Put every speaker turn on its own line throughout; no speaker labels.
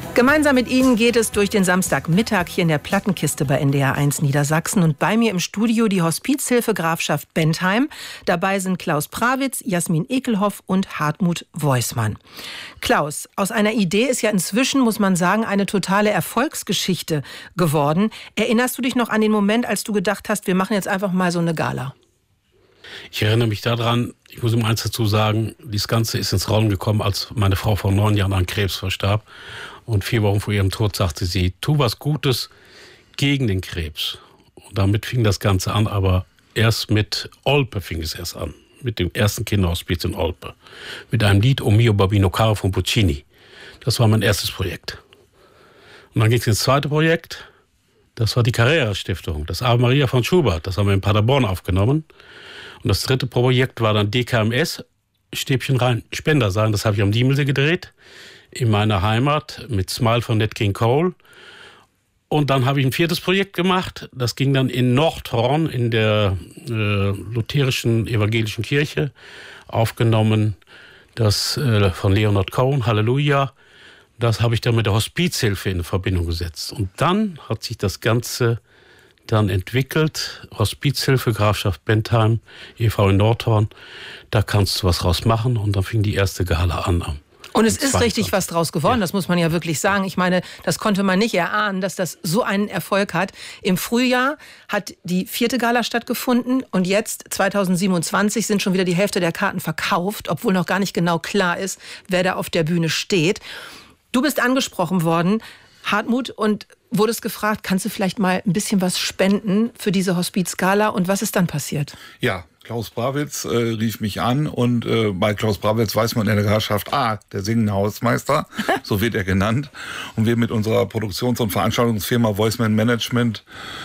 Gemeinsam mit Ihnen geht es durch den Samstagmittag hier in der Plattenkiste bei NDR 1 Niedersachsen. Und bei mir im Studio die Hospizhilfe Grafschaft Bentheim. Dabei sind Klaus Prawitz, Jasmin Ekelhoff und Hartmut Woismann. Klaus, aus einer Idee ist ja inzwischen, muss man sagen, eine totale Erfolgsgeschichte geworden. Erinnerst du dich noch an den Moment, als du gedacht hast, wir machen jetzt einfach mal so eine Gala?
Ich erinnere mich daran, ich muss ihm eins dazu sagen, das Ganze ist ins Rollen gekommen, als meine Frau vor 9 Jahren an Krebs verstarb. Und 4 Wochen vor ihrem Tod sagte sie, tu was Gutes gegen den Krebs. Und damit fing das Ganze an, aber erst mit Olpe fing es erst an. Mit dem ersten Kinderhospiz in Olpe. Mit einem Lied O mio Babino Caro von Puccini. Das war mein erstes Projekt. Und dann ging es ins zweite Projekt. Das war die Carrera-Stiftung, das Ave Maria von Schubert. Das haben wir in Paderborn aufgenommen. Und das dritte Projekt war dann DKMS, Stäbchen rein, Spender sein. Das habe ich am Diemelsee gedreht, in meiner Heimat, mit Smile von Nat King Cole. Und dann habe ich ein 4. Projekt gemacht. Das ging dann in Nordhorn, in der lutherischen evangelischen Kirche, aufgenommen. Das von Leonard Cohen, Halleluja. Das habe ich dann mit der Hospizhilfe in Verbindung gesetzt. Und dann hat sich das Ganze dann entwickelt, Hospizhilfe, Grafschaft Bentheim, e.V. in Nordhorn, da kannst du was draus machen und dann fing die erste Gala an.
Und es ist richtig was draus geworden, das muss man ja wirklich sagen. Ich meine, das konnte man nicht erahnen, dass das so einen Erfolg hat. Im Frühjahr hat die 4. Gala stattgefunden und jetzt, 2027, sind schon wieder die Hälfte der Karten verkauft, obwohl noch gar nicht genau klar ist, wer da auf der Bühne steht. Du bist angesprochen worden, Hartmut, und wurdest gefragt, kannst du vielleicht mal ein bisschen was spenden für diese Hospizgala? Und was ist dann passiert?
Ja, Klaus Prawitz rief mich an und bei Klaus Prawitz weiß man in der Grafschaft, der singende Hausmeister, so wird er genannt. Und wir mit unserer Produktions- und Veranstaltungsfirma Woismann Management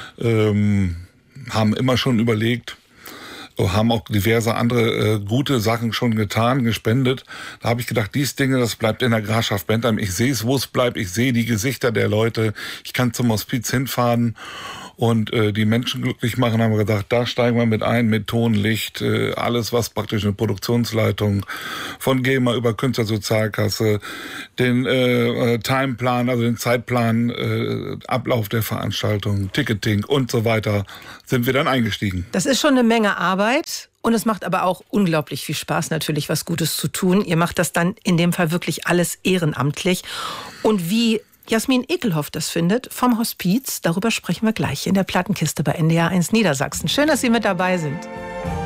haben immer schon überlegt, haben auch diverse andere gute Sachen schon getan, gespendet. Da habe ich gedacht, dies Ding, das bleibt in der Grafschaft Bentheim. Ich sehe es, wo es bleibt. Ich sehe die Gesichter der Leute. Ich kann zum Hospiz hinfahren und die Menschen glücklich machen. Haben wir gedacht, da steigen wir mit ein, mit Ton, Licht, alles, was praktisch eine Produktionsleitung von GEMA über Künstlersozialkasse, den Timeplan, also den Zeitplan, Ablauf der Veranstaltung, Ticketing und so weiter, sind wir dann eingestiegen.
Das ist schon eine Menge Arbeit. Und es macht aber auch unglaublich viel Spaß, natürlich was Gutes zu tun. Ihr macht das dann in dem Fall wirklich alles ehrenamtlich. Und wie Jasmin Ekelhoff das findet vom Hospiz, darüber sprechen wir gleich in der Plattenkiste bei NDR 1 Niedersachsen. Schön, dass Sie mit dabei sind.